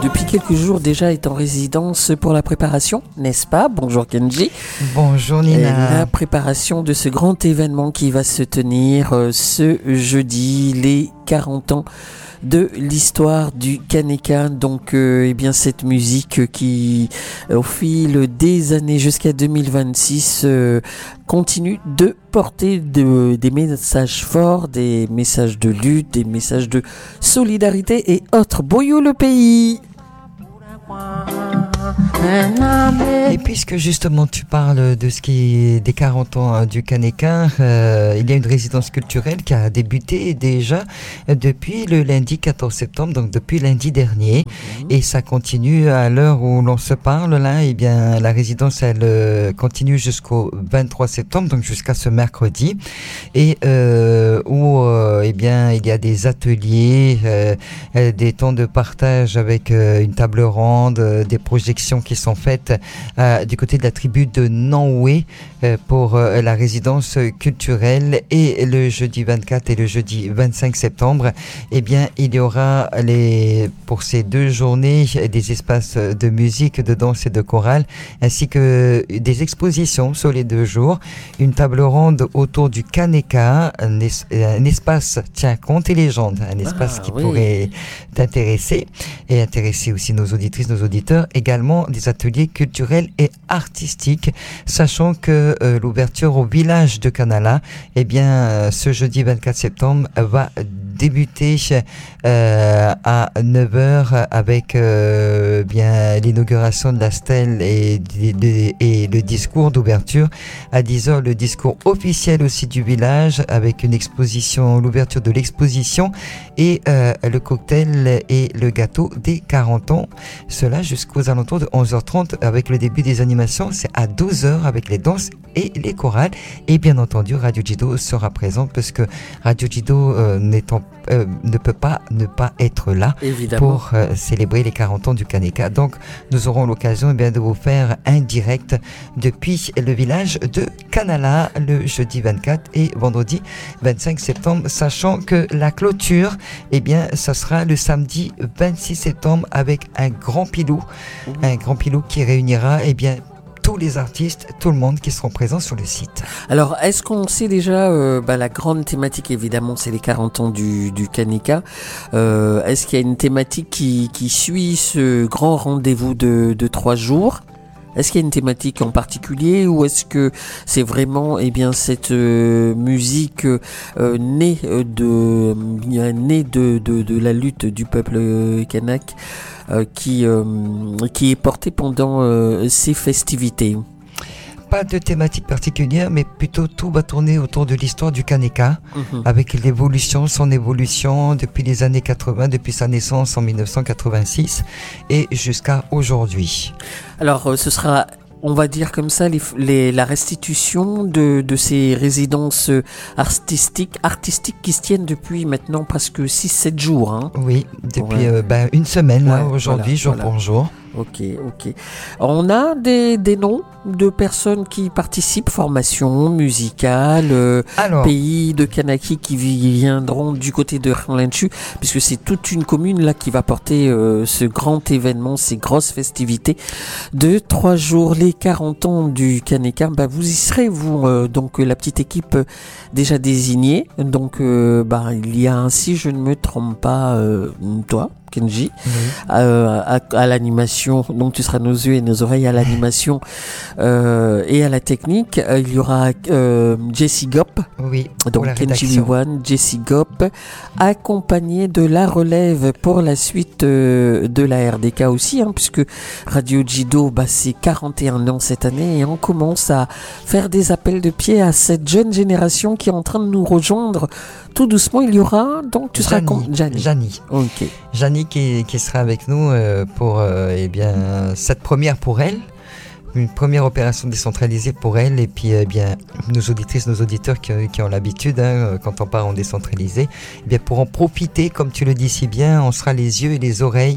depuis quelques jours déjà est en résidence pour la préparation, n'est-ce pas? Bonjour Kenji. Bonjour Nina. La préparation de ce grand événement qui va se tenir ce jeudi, les 40 ans de l'histoire du Kaneka. Donc eh bien cette musique qui au fil des années jusqu'à 2026 continue de porter des messages forts, des messages de lutte, des messages de solidarité et autres. Boyou le pays. Et puisque justement tu parles de ce qui est des 40 ans du Kaneka, il y a une résidence culturelle qui a débuté déjà depuis le lundi 14 septembre, donc depuis lundi dernier, et ça continue à l'heure où l'on se parle là. Et bien la résidence elle continue jusqu'au 23 septembre, donc jusqu'à ce mercredi, et où eh bien il y a des ateliers, des temps de partage avec une table ronde, des projections qui sont faites du côté de la tribu de Nanoué pour la résidence culturelle. Et le jeudi 24 et le jeudi 25 septembre, eh bien, il y aura pour ces deux journées des espaces de musique, de danse et de chorale, ainsi que des expositions sur les 2 jours, une table ronde autour du Kaneka, un espace, tiens, contes et légendes, un espace qui pourrait t'intéresser et intéresser aussi nos auditrices, nos auditeurs, également des ateliers culturels et artistiques, sachant que l'ouverture au village de Canala, eh bien, ce jeudi 24 septembre va débuter à 9h avec bien l'inauguration de la stèle et le discours d'ouverture. À 10h, le discours officiel aussi du village avec une exposition, l'ouverture de l'exposition et le cocktail et le gâteau des 40 ans. Cela jusqu'aux alentours de 11h30 avec le début des animations. C'est à 12h avec les danses et les chorales. Et bien entendu, Radio Jido sera présent parce que Radio Jido ne peut pas ne pas être là. Évidemment. Pour célébrer les 40 ans du Kaneka. Donc, nous aurons l'occasion de vous faire un direct depuis le village de Canala le jeudi 24 et vendredi 25 septembre, sachant que la clôture, eh bien, ça sera le samedi 26 septembre avec un grand pilou qui réunira, eh bien, tous les artistes, tout le monde qui seront présents sur le site. Alors, est-ce qu'on sait déjà la grande thématique, évidemment, c'est les 40 ans du Kaneka. Est-ce qu'il y a une thématique qui suit ce grand rendez-vous de 3 jours? Est-ce qu'il y a une thématique en particulier ou est-ce que c'est vraiment cette musique née de la lutte du peuple kanak qui est portée pendant ces festivités? Pas de thématique particulière, mais plutôt tout va tourner autour de l'histoire du Kaneka, avec son évolution depuis les années 80, depuis sa naissance en 1986 et jusqu'à aujourd'hui. Alors ce sera, on va dire comme ça, la restitution de ces résidences artistiques qui se tiennent depuis maintenant presque 6-7 jours. Hein. Oui, depuis une semaine, là, aujourd'hui, jour pour jour. Ok. On a des noms de personnes qui participent, formation musicale, pays de Kanaki qui viendront du côté de Ranlenchu, puisque c'est toute une commune là qui va porter ce grand événement, ces grosses festivités de 3 jours, les 40 ans du Kaneka. Vous y serez, vous, donc la petite équipe déjà désignée. Donc il y a, si je ne me trompe pas, toi, Kenji, à l'animation, donc tu seras nos yeux et nos oreilles à l'animation et à la technique. Il y aura Jessie Gop, donc Kenji Wiwan, Jessie Gop, accompagné de la relève pour la suite de la RDK aussi, puisque Radio Jido, c'est 41 ans cette année et on commence à faire des appels de pied à cette jeune génération qui est en train de nous rejoindre tout doucement. Il y aura, donc tu seras Janie. Ok. Janie qui sera avec nous pour cette première pour elle, une première opération décentralisée pour elle, et puis nos auditrices, nos auditeurs qui ont l'habitude, quand on part en décentralisé, pour en profiter, comme tu le dis si bien, on sera les yeux et les oreilles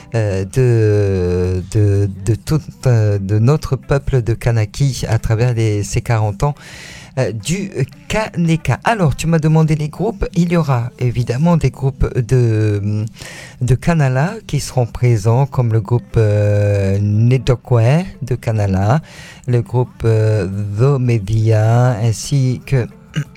de notre peuple de Kanaki à travers ces 40 ans. du Kaneka. Alors, tu m'as demandé les groupes. Il y aura évidemment des groupes de Kanala qui seront présents, comme le groupe Nedokwe de Kanala, le groupe The Media, ainsi que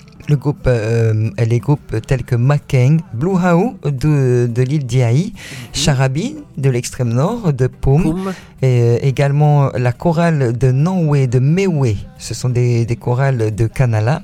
les groupes tels que Makeng, Blue Hao de l'île d'Iaï, Charabi de l'extrême nord de Poum, et également la chorale de Nanwe, de Mewe, ce sont des chorales de Kanala.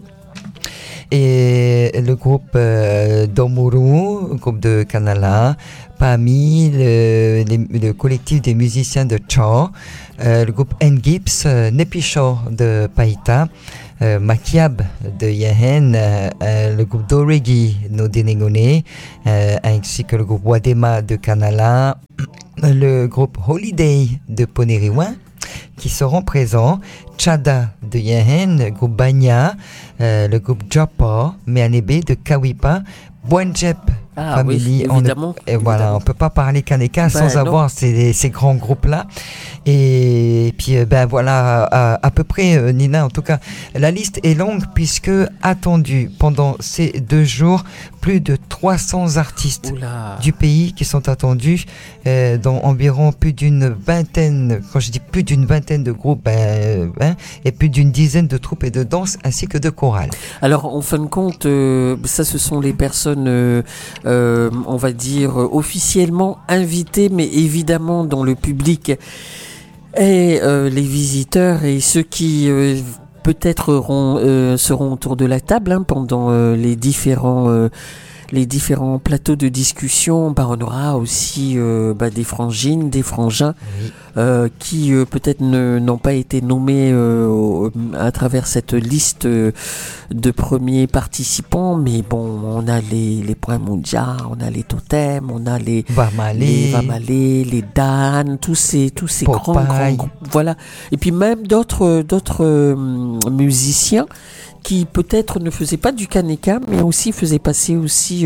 Et le groupe Domuru, groupe de Kanala, Pami, le collectif des musiciens de Cho, le groupe N-Gips, Nepisho de Païta, Makiab de Yehen, le groupe Doregi no Denegone, ainsi que le groupe Wadema de Kanala, le groupe Holiday de Poneriwan, qui seront présents, Chada de Yehen, le groupe Banya, le groupe Japa, Meanebe de Kawipa, Bwanjep Family, oui, évidemment. Voilà, on peut pas parler Kaneka sans avoir ces grands groupes-là. Et puis, voilà, à peu près, Nina, en tout cas, la liste est longue puisque attendu pendant ces 2 jours, plus de 300 artistes du pays qui sont attendus, dans environ plus d'une vingtaine, quand je dis plus d'une vingtaine de groupes, et plus d'une dizaine de troupes et de danse ainsi que de chorales. Alors, en fin de compte, ça, ce sont les personnes, on va dire, officiellement invitées, mais évidemment dans le public et les visiteurs et ceux qui peut-être seront autour de la table pendant les différents plateaux de discussion. On aura aussi des frangines, des frangins qui peut-être n'ont pas été nommés à travers cette liste de premiers participants, mais bon, on a les points mondiaux, on a les totems, on a les Vamalé, les Dan, tous ces grands groupes, voilà. Et puis même d'autres musiciens qui peut-être ne faisaient pas du Kaneka, mais aussi faisaient passer aussi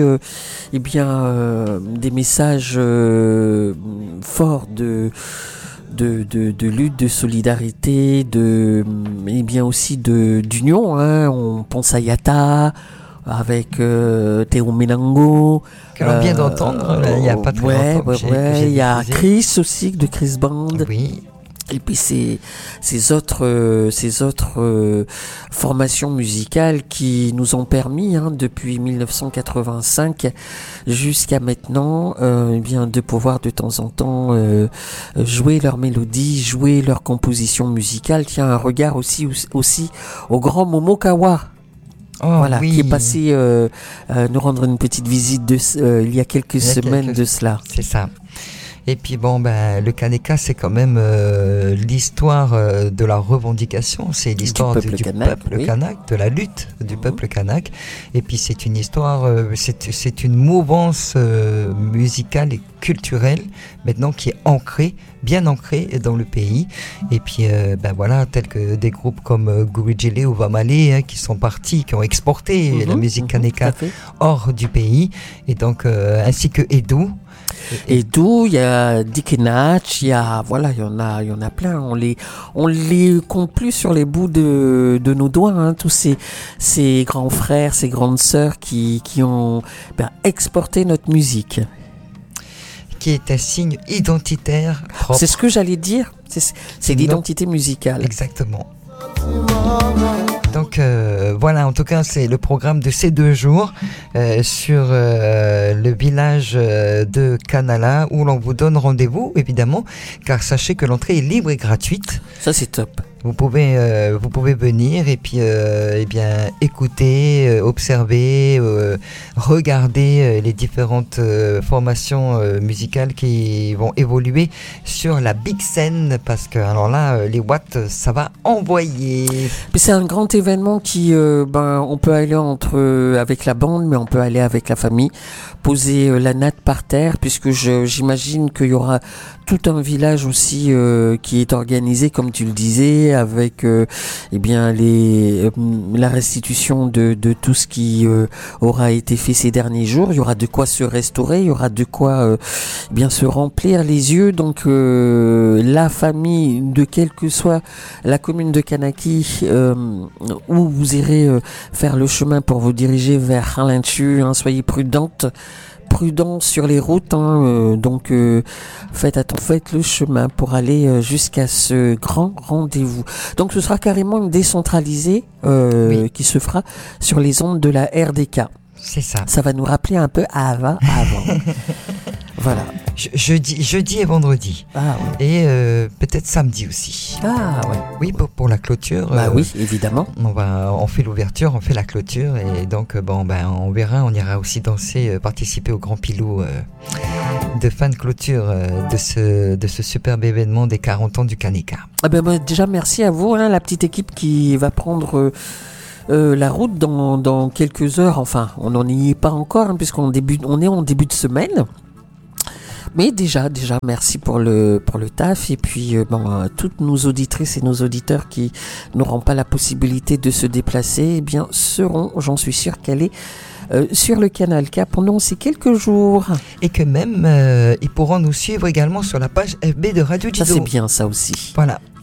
des messages forts de lutte, de solidarité, et bien aussi d'union. On pense à Yata avec Théo Menango. Que l'on vient d'entendre, il n'y a pas très longtemps. Il y a Chris aussi, de Chris Band. Oui. Et puis ces autres formations musicales qui nous ont permis depuis 1985 jusqu'à maintenant de pouvoir de temps en temps jouer leurs mélodies, jouer leurs compositions musicales. Tiens, un regard aussi au grand Momokawa. Qui est passé nous rendre une petite visite il y a quelques semaines de cela. C'est ça. Et puis le Kaneka, c'est quand même l'histoire de la revendication, c'est l'histoire du peuple kanak, de la lutte du peuple kanak. Et puis c'est une histoire, c'est une mouvance musicale et culturelle maintenant qui est bien ancrée dans le pays. Et puis tels que des groupes comme Gurijele ou Vamalé qui sont partis, qui ont exporté la musique kaneka hors du pays, et donc ainsi que Edu. Et d'où il y a Dikenach, il y en a plein. On les compte plus sur les bouts de nos doigts, tous ces grands frères, ces grandes sœurs qui ont exporté notre musique. Qui est un signe identitaire propre. C'est ce que j'allais dire. C'est l'identité musicale. Exactement. Donc en tout cas c'est le programme de ces 2 jours sur le village de Kanala, où l'on vous donne rendez-vous évidemment, car sachez que l'entrée est libre et gratuite. Ça c'est top. Vous pouvez venir et puis écouter, observer, regarder les différentes formations musicales qui vont évoluer sur la big scène, parce que alors là les watts ça va envoyer. Mais c'est un grand événement qui on peut aller avec la bande, mais on peut aller avec la famille, poser la natte par terre, puisque j'imagine qu'il y aura tout un village aussi qui est organisé, comme tu le disais, avec eh bien la restitution de tout ce qui aura été fait ces derniers jours. Il y aura de quoi se restaurer, il y aura de quoi bien se remplir les yeux. Donc la famille, de quelle que soit la commune de Kanaki, où vous irez faire le chemin pour vous diriger vers Harlintchu, soyez prudent sur les routes, donc faites le chemin pour aller jusqu'à ce grand rendez-vous. Donc ce sera carrément une décentralisée qui se fera sur les ondes de la RDK. C'est ça. Ça va nous rappeler un peu avant. Voilà. Jeudi et vendredi. Ah oui. Et peut-être samedi aussi. Ah ouais. Oui, pour la clôture. Bah oui, évidemment. On fait l'ouverture, on fait la clôture et donc on verra, on ira aussi danser, participer au grand pilou de fin de clôture de ce superbe événement des 40 ans du Kaneka. Ah déjà merci à vous, la petite équipe qui va prendre la route dans quelques heures. Enfin, on n'en y est pas encore puisqu'on est en début de semaine. Mais déjà, merci pour le taf. Et puis, toutes nos auditrices et nos auditeurs qui n'auront pas la possibilité de se déplacer, seront, j'en suis sûr, calés sur le Canal K pendant ces quelques jours. Et que même, ils pourront nous suivre également sur la page FB de Radio Dido. Ça, c'est bien, ça aussi. Voilà.